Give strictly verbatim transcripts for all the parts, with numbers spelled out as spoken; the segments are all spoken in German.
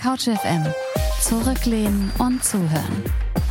Couch F M. Zurücklehnen und zuhören.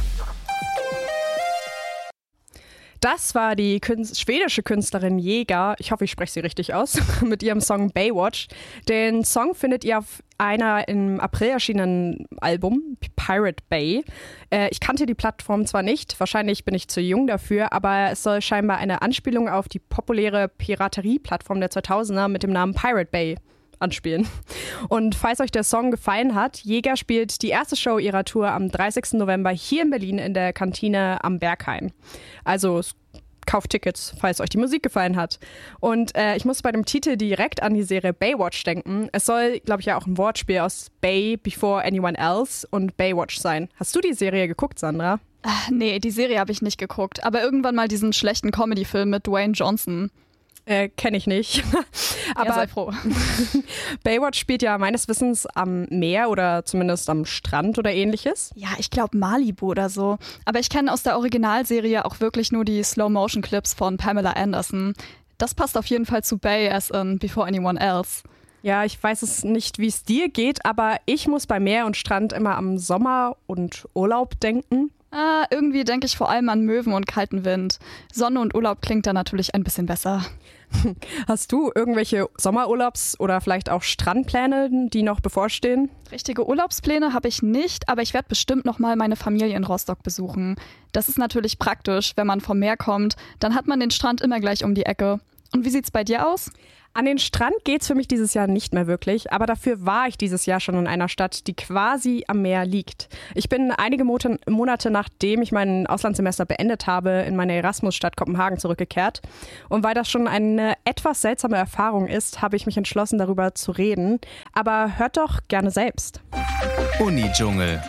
Das war die Künst- schwedische Künstlerin Jäger, ich hoffe, ich spreche sie richtig aus, mit ihrem Song Baywatch. Den Song findet ihr auf einer im April erschienenen Album, Pirate Bay. Äh, ich kannte die Plattform zwar nicht, wahrscheinlich bin ich zu jung dafür, aber es soll scheinbar eine Anspielung auf die populäre Piraterie-Plattform der zweitausender mit dem Namen Pirate Bay anspielen. Und falls euch der Song gefallen hat, Jäger spielt die erste Show ihrer Tour am dreißigsten November hier in Berlin in der Kantine am Berghain. Also kauft Tickets, falls euch die Musik gefallen hat. Und äh, ich muss bei dem Titel direkt an die Serie Baywatch denken. Es soll, glaube ich, ja auch ein Wortspiel aus Bay, Before Anyone Else und Baywatch sein. Hast du die Serie geguckt, Sandra? Ach, nee, die Serie habe ich nicht geguckt. Aber irgendwann mal diesen schlechten Comedy-Film mit Dwayne Johnson. Äh, kenne ich nicht. Aber ja, sei froh. Baywatch spielt ja meines Wissens am Meer oder zumindest am Strand oder ähnliches. Ja, ich glaube Malibu oder so. Aber ich kenne aus der Originalserie auch wirklich nur die Slow-Motion-Clips von Pamela Anderson. Das passt auf jeden Fall zu Bay as in Before Anyone Else. Ja, ich weiß es nicht, wie es dir geht, aber ich muss bei Meer und Strand immer am Sommer und Urlaub denken. Ah, irgendwie denke ich vor allem an Möwen und kalten Wind. Sonne und Urlaub klingt da natürlich ein bisschen besser. Hast du irgendwelche Sommerurlaubs- oder vielleicht auch Strandpläne, die noch bevorstehen? Richtige Urlaubspläne habe ich nicht, aber ich werde bestimmt noch mal meine Familie in Rostock besuchen. Das ist natürlich praktisch, wenn man vom Meer kommt, dann hat man den Strand immer gleich um die Ecke. Und wie sieht's bei dir aus? An den Strand geht's für mich dieses Jahr nicht mehr wirklich, aber dafür war ich dieses Jahr schon in einer Stadt, die quasi am Meer liegt. Ich bin einige Monate nachdem ich mein Auslandssemester beendet habe, in meine Erasmus-Stadt Kopenhagen zurückgekehrt. Und weil das schon eine etwas seltsame Erfahrung ist, habe ich mich entschlossen, darüber zu reden. Aber hört doch gerne selbst. Uni-Dschungel.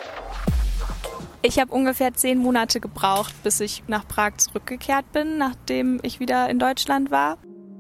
Ich habe ungefähr zehn Monate gebraucht, bis ich nach Prag zurückgekehrt bin, nachdem ich wieder in Deutschland war.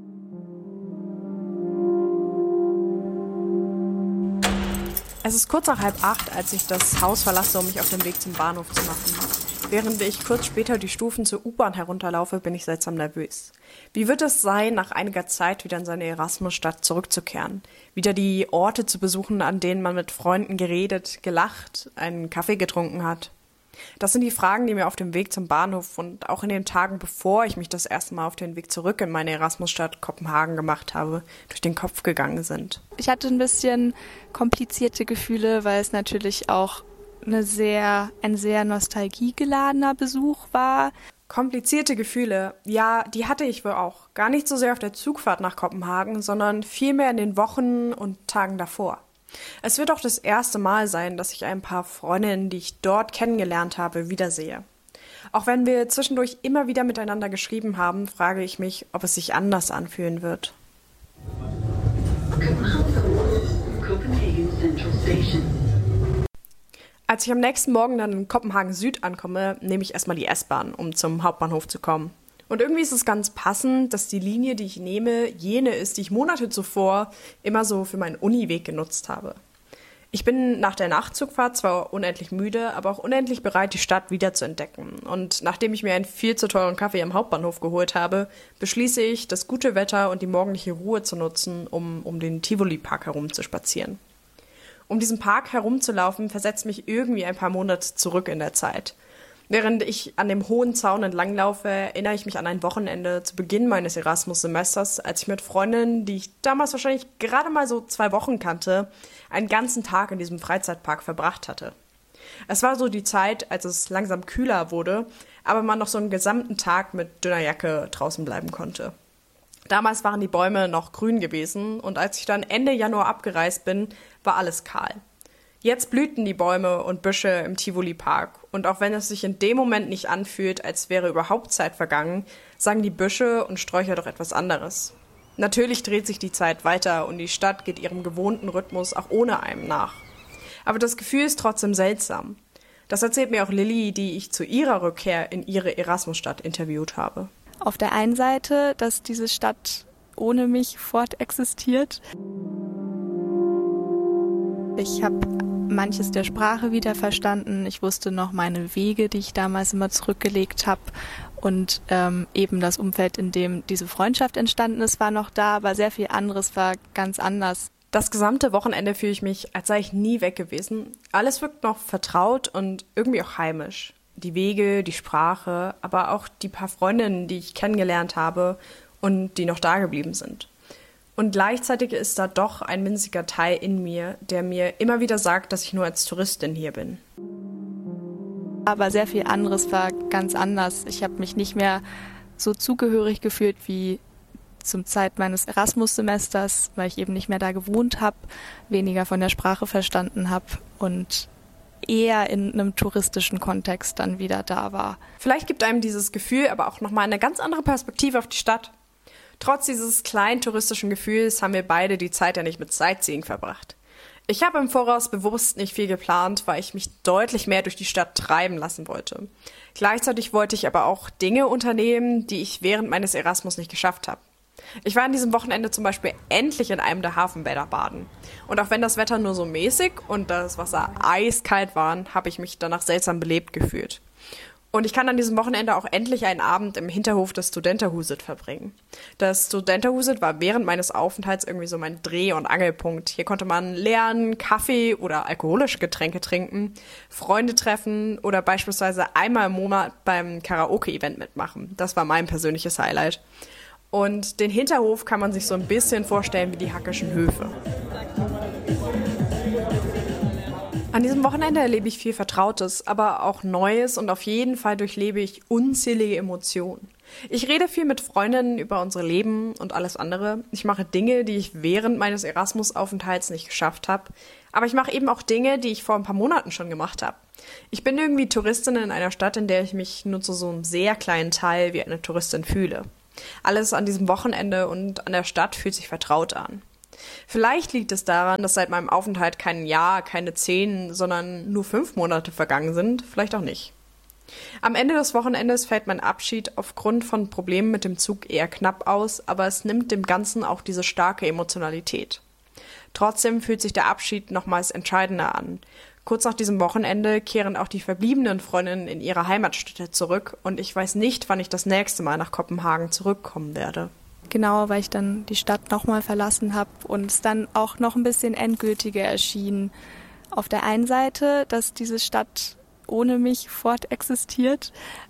Es ist kurz nach halb acht, als ich das Haus verlasse, um mich auf den Weg zum Bahnhof zu machen. Während ich kurz später die Stufen zur U-Bahn herunterlaufe, bin ich seltsam nervös. Wie wird es sein, nach einiger Zeit wieder in seine Erasmus-Stadt zurückzukehren? Wieder die Orte zu besuchen, an denen man mit Freunden geredet, gelacht, einen Kaffee getrunken hat? Das sind die Fragen, die mir auf dem Weg zum Bahnhof und auch in den Tagen, bevor ich mich das erste Mal auf den Weg zurück in meine Erasmus-Stadt Kopenhagen gemacht habe, durch den Kopf gegangen sind. Ich hatte ein bisschen komplizierte Gefühle, weil es natürlich auch eine sehr, ein sehr nostalgiegeladener Besuch war. Komplizierte Gefühle, ja, die hatte ich wohl auch. Gar nicht so sehr auf der Zugfahrt nach Kopenhagen, sondern vielmehr in den Wochen und Tagen davor. Es wird auch das erste Mal sein, dass ich ein paar Freundinnen, die ich dort kennengelernt habe, wiedersehe. Auch wenn wir zwischendurch immer wieder miteinander geschrieben haben, frage ich mich, ob es sich anders anfühlen wird. Als ich am nächsten Morgen dann in Kopenhagen Süd ankomme, nehme ich erstmal die S-Bahn, um zum Hauptbahnhof zu kommen. Und irgendwie ist es ganz passend, dass die Linie, die ich nehme, jene ist, die ich Monate zuvor immer so für meinen Uniweg genutzt habe. Ich bin nach der Nachtzugfahrt zwar unendlich müde, aber auch unendlich bereit, die Stadt wieder zu entdecken. Und nachdem ich mir einen viel zu teuren Kaffee am Hauptbahnhof geholt habe, beschließe ich, das gute Wetter und die morgendliche Ruhe zu nutzen, um um den Tivoli-Park herum zu spazieren. Um diesen Park herumzulaufen, versetzt mich irgendwie ein paar Monate zurück in der Zeit. Während ich an dem hohen Zaun entlanglaufe, erinnere ich mich an ein Wochenende zu Beginn meines Erasmus-Semesters, als ich mit Freundinnen, die ich damals wahrscheinlich gerade mal so zwei Wochen kannte, einen ganzen Tag in diesem Freizeitpark verbracht hatte. Es war so die Zeit, als es langsam kühler wurde, aber man noch so einen gesamten Tag mit dünner Jacke draußen bleiben konnte. Damals waren die Bäume noch grün gewesen und als ich dann Ende Januar abgereist bin, war alles kahl. Jetzt blühten die Bäume und Büsche im Tivoli-Park und auch wenn es sich in dem Moment nicht anfühlt, als wäre überhaupt Zeit vergangen, sagen die Büsche und Sträucher doch etwas anderes. Natürlich dreht sich die Zeit weiter und die Stadt geht ihrem gewohnten Rhythmus auch ohne einem nach. Aber das Gefühl ist trotzdem seltsam. Das erzählt mir auch Lilly, die ich zu ihrer Rückkehr in ihre Erasmus-Stadt interviewt habe. Auf der einen Seite, dass diese Stadt ohne mich fortexistiert. Ich habe manches der Sprache wieder verstanden. Ich wusste noch meine Wege, die ich damals immer zurückgelegt habe. Und ähm, eben das Umfeld, in dem diese Freundschaft entstanden ist, war noch da, aber sehr viel anderes war ganz anders. Das gesamte Wochenende fühle ich mich, als sei ich nie weg gewesen. Alles wirkt noch vertraut und irgendwie auch heimisch. Die Wege, die Sprache, aber auch die paar Freundinnen, die ich kennengelernt habe und die noch da geblieben sind. Und gleichzeitig ist da doch ein winziger Teil in mir, der mir immer wieder sagt, dass ich nur als Touristin hier bin. Aber sehr viel anderes war ganz anders. Ich habe mich nicht mehr so zugehörig gefühlt wie zum Zeit meines Erasmus-Semesters, weil ich eben nicht mehr da gewohnt habe, weniger von der Sprache verstanden habe und eher in einem touristischen Kontext dann wieder da war. Vielleicht gibt einem dieses Gefühl aber auch nochmal eine ganz andere Perspektive auf die Stadt. Trotz dieses kleinen touristischen Gefühls haben wir beide die Zeit ja nicht mit Sightseeing verbracht. Ich habe im Voraus bewusst nicht viel geplant, weil ich mich deutlich mehr durch die Stadt treiben lassen wollte. Gleichzeitig wollte ich aber auch Dinge unternehmen, die ich während meines Erasmus nicht geschafft habe. Ich war an diesem Wochenende zum Beispiel endlich in einem der Hafenbäder baden. Und auch wenn das Wetter nur so mäßig und das Wasser eiskalt war, habe ich mich danach seltsam belebt gefühlt. Und ich kann an diesem Wochenende auch endlich einen Abend im Hinterhof des Studenterhuset verbringen. Das Studenterhuset war während meines Aufenthalts irgendwie so mein Dreh- und Angelpunkt. Hier konnte man lernen, Kaffee oder alkoholische Getränke trinken, Freunde treffen oder beispielsweise einmal im Monat beim Karaoke-Event mitmachen. Das war mein persönliches Highlight. Und den Hinterhof kann man sich so ein bisschen vorstellen wie die Hackischen Höfe. An diesem Wochenende erlebe ich viel Vertrautes, aber auch Neues und auf jeden Fall durchlebe ich unzählige Emotionen. Ich rede viel mit Freundinnen über unsere Leben und alles andere. Ich mache Dinge, die ich während meines Erasmus-Aufenthalts nicht geschafft habe. Aber ich mache eben auch Dinge, die ich vor ein paar Monaten schon gemacht habe. Ich bin irgendwie Touristin in einer Stadt, in der ich mich nur zu so einem sehr kleinen Teil wie eine Touristin fühle. Alles an diesem Wochenende und an der Stadt fühlt sich vertraut an. Vielleicht liegt es daran, dass seit meinem Aufenthalt kein Jahr, keine zehn, sondern nur fünf Monate vergangen sind, vielleicht auch nicht. Am Ende des Wochenendes fällt mein Abschied aufgrund von Problemen mit dem Zug eher knapp aus, aber es nimmt dem Ganzen auch diese starke Emotionalität. Trotzdem fühlt sich der Abschied nochmals entscheidender an. Kurz nach diesem Wochenende kehren auch die verbliebenen Freundinnen in ihre Heimatstädte zurück und ich weiß nicht, wann ich das nächste Mal nach Kopenhagen zurückkommen werde. Genau, weil ich dann die Stadt nochmal verlassen habe und es dann auch noch ein bisschen endgültiger erschien. Auf der einen Seite, dass diese Stadt ohne mich fortexistiert,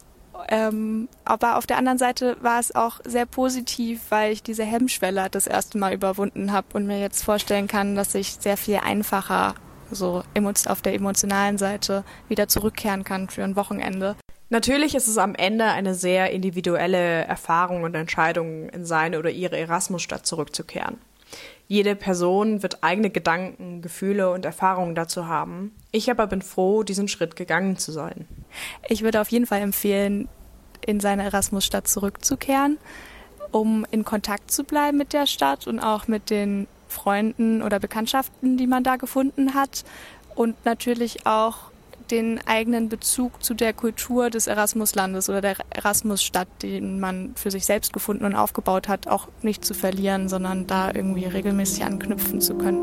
ähm, aber auf der anderen Seite war es auch sehr positiv, weil ich diese Hemmschwelle das erste Mal überwunden habe und mir jetzt vorstellen kann, dass ich sehr viel einfacher so auf der emotionalen Seite wieder zurückkehren kann für ein Wochenende. Natürlich ist es am Ende eine sehr individuelle Erfahrung und Entscheidung, in seine oder ihre Erasmus-Stadt zurückzukehren. Jede Person wird eigene Gedanken, Gefühle und Erfahrungen dazu haben. Ich aber bin froh, diesen Schritt gegangen zu sein. Ich würde auf jeden Fall empfehlen, in seine Erasmus-Stadt zurückzukehren, um in Kontakt zu bleiben mit der Stadt und auch mit den Freunden oder Bekanntschaften, die man da gefunden hat. Und natürlich auch den eigenen Bezug zu der Kultur des Erasmuslandes oder der Erasmusstadt, den man für sich selbst gefunden und aufgebaut hat, auch nicht zu verlieren, sondern da irgendwie regelmäßig anknüpfen zu können.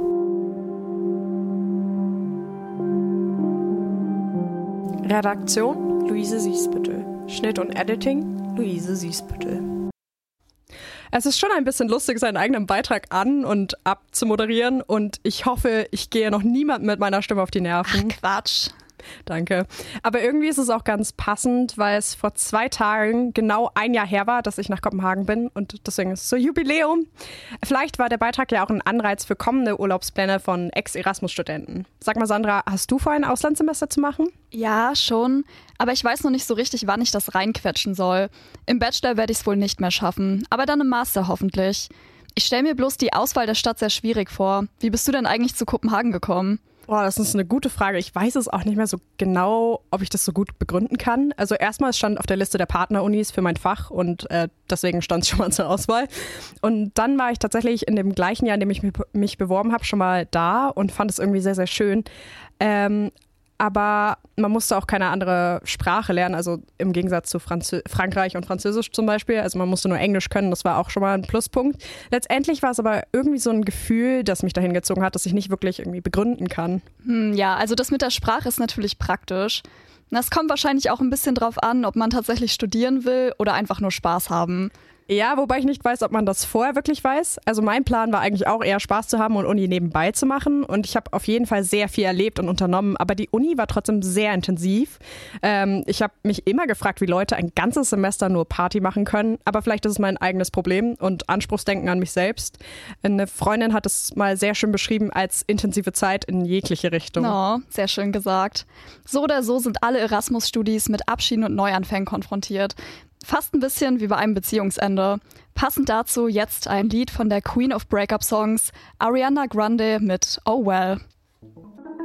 Redaktion Luise Siesbüttel. Schnitt und Editing Luise Siesbüttel. Es ist schon ein bisschen lustig, seinen eigenen Beitrag an- und abzumoderieren und ich hoffe, ich gehe noch niemand mit meiner Stimme auf die Nerven. Ach, Quatsch. Danke. Aber irgendwie ist es auch ganz passend, weil es vor zwei Tagen genau ein Jahr her war, dass ich nach Kopenhagen bin und deswegen ist es so Jubiläum. Vielleicht war der Beitrag ja auch ein Anreiz für kommende Urlaubspläne von Ex-Erasmus-Studenten. Sag mal, Sandra, hast du vor, ein Auslandssemester zu machen? Ja, schon. Aber ich weiß noch nicht so richtig, wann ich das reinquetschen soll. Im Bachelor werde ich es wohl nicht mehr schaffen, aber dann im Master hoffentlich. Ich stelle mir bloß die Auswahl der Stadt sehr schwierig vor. Wie bist du denn eigentlich zu Kopenhagen gekommen? Boah, das ist eine gute Frage. Ich weiß es auch nicht mehr so genau, ob ich das so gut begründen kann. Also erstmal stand auf der Liste der Partnerunis für mein Fach und äh, deswegen stand es schon mal zur Auswahl. Und dann war ich tatsächlich in dem gleichen Jahr, in dem ich mich beworben habe, schon mal da und fand es irgendwie sehr, sehr schön. Ähm, aber man musste auch keine andere Sprache lernen, also im Gegensatz zu Franzö- Frankreich und Französisch zum Beispiel. Also man musste nur Englisch können, das war auch schon mal ein Pluspunkt. Letztendlich war es aber irgendwie so ein Gefühl, das mich dahin gezogen hat, das ich nicht wirklich irgendwie begründen kann. Hm, ja, also das mit der Sprache ist natürlich praktisch. Das kommt wahrscheinlich auch ein bisschen drauf an, ob man tatsächlich studieren will oder einfach nur Spaß haben. Ja, wobei ich nicht weiß, ob man das vorher wirklich weiß. Also mein Plan war eigentlich auch eher Spaß zu haben und Uni nebenbei zu machen. Und ich habe auf jeden Fall sehr viel erlebt und unternommen. Aber die Uni war trotzdem sehr intensiv. Ähm, ich habe mich immer gefragt, wie Leute ein ganzes Semester nur Party machen können. Aber vielleicht ist es mein eigenes Problem und Anspruchsdenken an mich selbst. Eine Freundin hat es mal sehr schön beschrieben als intensive Zeit in jegliche Richtung. Oh, sehr schön gesagt. So oder so sind alle Erasmus-Studis mit Abschieden und Neuanfängen konfrontiert. Fast ein bisschen wie bei einem Beziehungsende. Passend dazu jetzt ein Lied von der Queen of Breakup Songs, Ariana Grande mit Oh Well.